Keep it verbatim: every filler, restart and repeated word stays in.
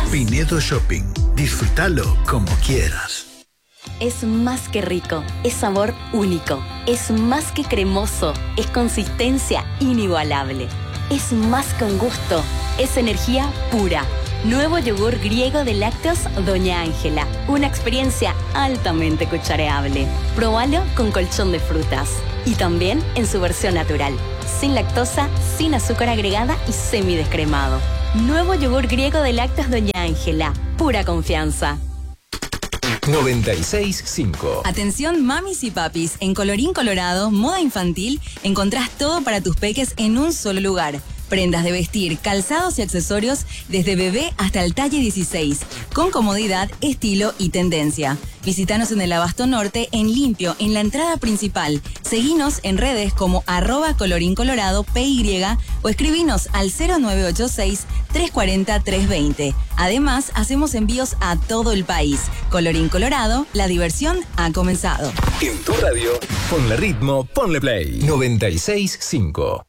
Pinedo Shopping. Disfrútalo como quieras. Es más que rico, es sabor único, es más que cremoso, es consistencia inigualable, es más que un gusto, es energía pura. Nuevo yogur griego de lácteos Doña Ángela, una experiencia altamente cuchareable. Probalo con colchón de frutas y también en su versión natural, sin lactosa, sin azúcar agregada y semidescremado. Nuevo yogur griego de lácteos Doña Ángela, pura confianza. noventa y seis punto cinco. Atención mamis y papis, en Colorín Colorado, moda infantil, encontrás todo para tus peques en un solo lugar. Prendas de vestir, calzados y accesorios desde bebé hasta el talle dieciséis, con comodidad, estilo y tendencia. Visítanos en el Abasto Norte, en Limpio, en la entrada principal. Seguinos en redes como arroba Colorín Colorado P Y o escribinos al cero nueve ocho seis, tres cuatro cero, tres dos cero. Además, hacemos envíos a todo el país. Colorín Colorado, la diversión ha comenzado. En tu radio, ponle ritmo, ponle play. noventa y seis punto cinco.